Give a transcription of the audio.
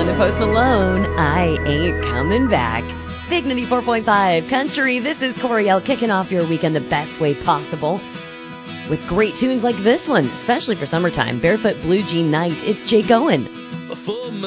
One to Post Malone, I Ain't Coming Back. Big 94.5 Country. This is Coriel kicking off your weekend the best way possible with great tunes like this one, especially for summertime. Barefoot Blue Jean Night. It's Jay Goen.